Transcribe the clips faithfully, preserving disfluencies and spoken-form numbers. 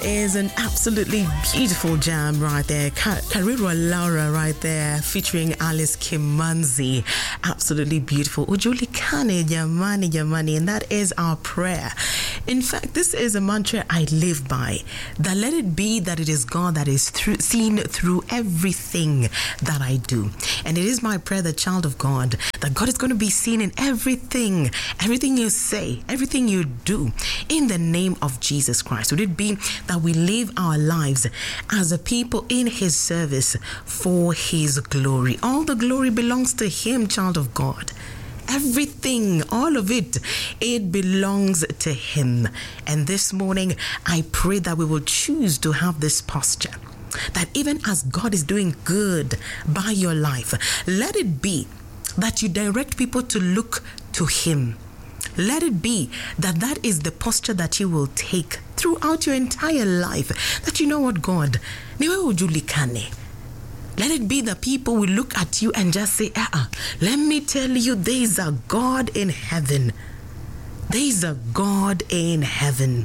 is an absolutely beautiful jam right there. Ka- Kariro Laura right there featuring Alice Kimanzi. Absolutely beautiful. Ujulikane jamani jamani. And that is our prayer. In fact, this is a mantra I live by. That let it be that it is God that is through, seen through everything that I do. And it is my prayer, the child of God, that God is going to be seen in everything, everything you say, everything you do, in the name of Jesus Christ. Would it be that we live our lives as a people in His service for His glory? All the glory belongs to Him, child of God. Everything, all of it, it belongs to Him. And this morning, I pray that we will choose to have this posture, that even as God is doing good by your life, let it be that you direct people to look to Him. Let it be that that is the posture that you will take throughout your entire life. That you know what, God, niwe ujulikane. Let it be that people will look at you and just say, uh-uh, let me tell you, there is a God in heaven. There is a God in heaven.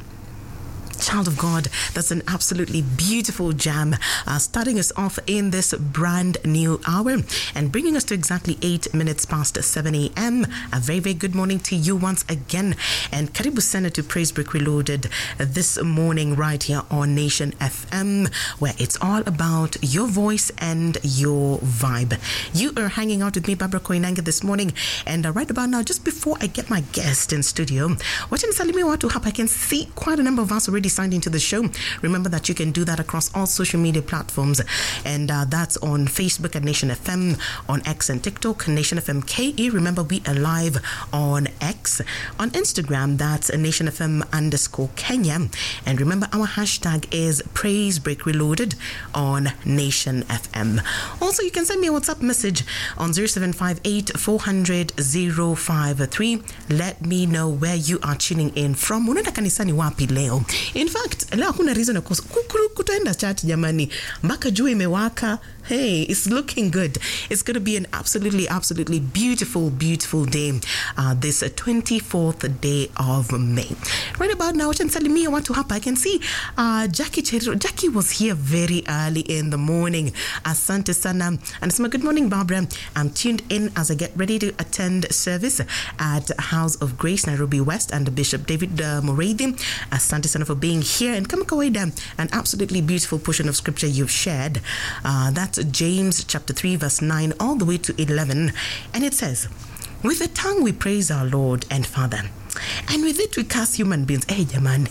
Child of God, that's an absolutely beautiful jam, uh, starting us off in this brand new hour and bringing us to exactly eight minutes past seven a.m. A very, very good morning to you once again. And Karibu Sana to Praise Break Reloaded uh, this morning right here on Nation F M, where it's all about your voice and your vibe. You are hanging out with me, Barbara Koinange, this morning. And uh, right about now, just before I get my guest in studio, watching Salimi Watu Hapa, I can see quite a number of us already signed into the show. Remember that you can do that across all social media platforms, and uh, that's on Facebook at Nation F M, on X and TikTok, Nation F M K E. Remember, we are live on X. On Instagram, that's Nation F M underscore Kenya. And remember, our hashtag is Praise Break Reloaded on Nation F M. Also, you can send me a WhatsApp message on zero seven five eight, four hundred, zero five three. Let me know where you are tuning in from. Unaenda kanisani wapi leo? In fact, leo kuna reason of course kutaenda church jamani. Mpaka jua imewaka. Hey, it's looking good. It's going to be an absolutely, absolutely beautiful, beautiful day. Uh, this uh, twenty-fourth day of May. Right about now, Chansalimia want to happen. I can see uh, Jackie Cheriro. Jackie was here very early in the morning. Asante sana. And it's my good morning, Barbara. I'm tuned in as I get ready to attend service at House of Grace, Nairobi West, and Bishop David uh, Moredi. Asante sana for being here. And kama kawaida, an absolutely beautiful portion of scripture you've shared. Uh, that's James chapter three, verse nine, all the way to eleven. And it says, with the tongue we praise our Lord and Father, and with it we curse human beings, hey,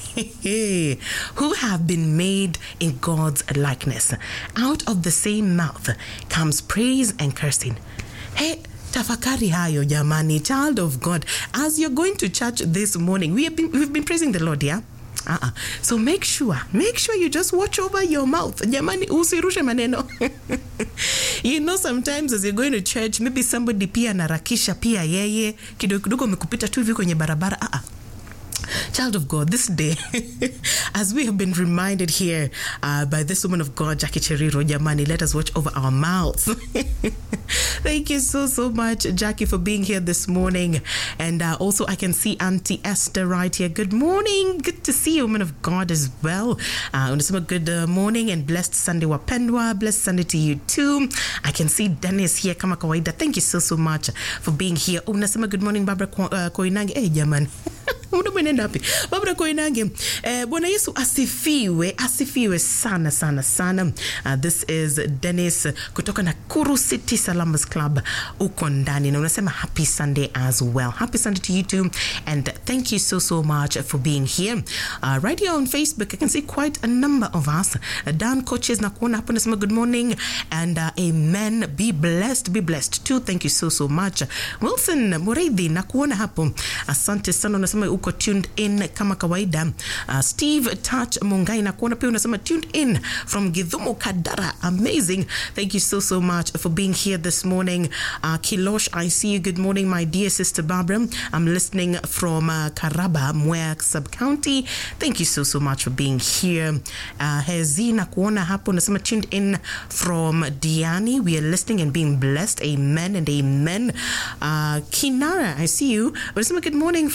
hey, who have been made in God's likeness. Out of the same mouth comes praise and cursing. Hey, tafakari hayo jamani, child of God. As you're going to church this morning, we have been, we've been praising the Lord, yeah? Uh-uh. So make sure, make sure you just watch over your mouth. Jamani, usirushe maneno. You know, sometimes as you're going to church, maybe somebody pia narakisha pia yeye, kidogo kidogo mekupita tu hivi kwenye barabara. Uh-uh. Child of God, this day, as we have been reminded here uh, by this woman of God, Jackie Cheriro, Jamani, let us watch over our mouths. Thank you so, so much, Jackie, for being here this morning. And uh, also, I can see Auntie Esther right here. Good morning. Good to see you, woman of God, as well. Uh, good uh, morning and blessed Sunday, Wapendwa. Blessed Sunday to you, too. I can see Dennis here, kama kawaida. Thank you so, so much for being here. Oh, nasema good morning, Barbara uh, Koinange. Hey, Jamani. Barbara Koinange, eh, Bwana Yesu asifiwe, asifiwe sana sana sana. Uh, this is Dennis kutoka Nakuru City Salamas Club uko ndani, na unasema happy Sunday as well. Happy Sunday to you too, and thank you so so much for being here. Uh, right here on Facebook, I can see quite a number of us. Uh, Dan Coaches na kuona hapo nasema good morning and uh, amen. Be blessed, be blessed too. Thank you so so much. Wilson Muredi na kuona hapo. Asante sana, unasema uko tuned in kama kawaida. Uh, Steve Touch Mungai na kuona pia unasema tuned in from Githumo Kadara. Amazing. Thank you so so much for being here this morning. Uh, Kilosh, I see you. Good morning, my dear sister Barbara. I'm listening from uh, Karaba, Mwea Sub-County. Thank you so so much for being here. Uh, Hezi na kuona hapo unasema tuned in from Diani. We are listening and being blessed. Amen and amen. Uh, Kinara, I see you. Unasema good morning from uh,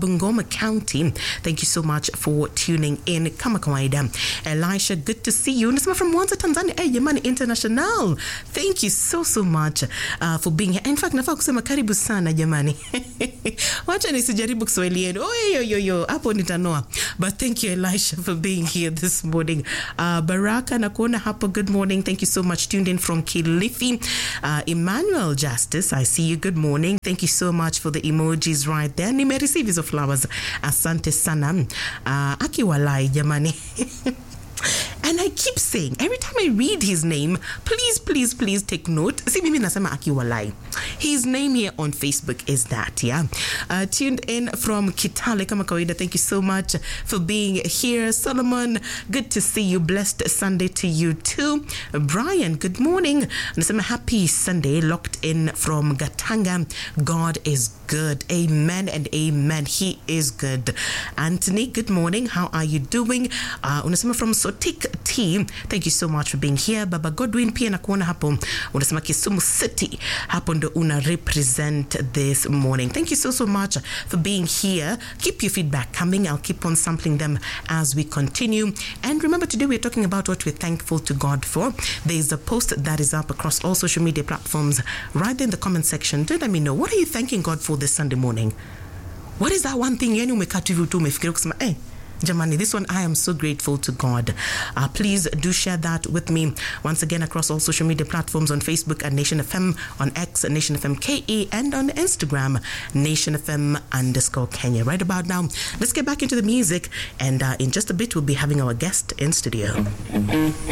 Bungoma County. Thank you so much for tuning in. Kama kawaida. Elisha, good to see you. Nasema from Mwanza, Tanzania. Hey, Yamani International. Thank you so, so much uh, for being here. In fact, nafaa kusema karibu sana, jamani. Wacha nisijaribu Kiswahili yenu. Oh, yo, yo, yo. Hapo nitanoa. But thank you, Elisha, for being here this morning. Uh, Baraka nakuona hapo. Good morning. Thank you so much. Tuned in from Kilifi. Uh, Emmanuel Justice, I see you. Good morning. Thank you so much for the emojis right there. Nime receive hizo flowers. Asante sana. Uh, Akiwalai, jamani. And I keep saying, every time I read his name, please, please, please take note. See, mimi nasema Akiwalai. His name here on Facebook is that, yeah. Uh, tuned in from Kitale, kama kawaida. Thank you so much for being here. Solomon, good to see you. Blessed Sunday to you too. Brian, good morning. Nasema happy Sunday, locked in from Gatanga. God is good. Amen and amen. He is good. Anthony, good morning. How are you doing? Uh, unasema from Sotik T. Thank you so much for being here. Baba Godwin pia nakuona hapo. Unasema Kisumu City. Hapo ndo una represent this morning. Thank you so, so much for being here. Keep your feedback coming. I'll keep on sampling them as we continue. And remember, today we're talking about what we're thankful to God for. There's a post that is up across all social media platforms. Right there in the comment section. Do let me know. What are you thanking God for this Sunday morning? What is that one thing yani umekaa tu hivi tu umefikiria kusema eh jamani, this one I am so grateful to God. Uh, please do share that with me once again across all social media platforms, on Facebook at Nation F M, on X at Nation F M K E, and on Instagram Nation F M underscore Kenya. Right about now, let's get back into the music, and uh, in just a bit we'll be having our guest in studio.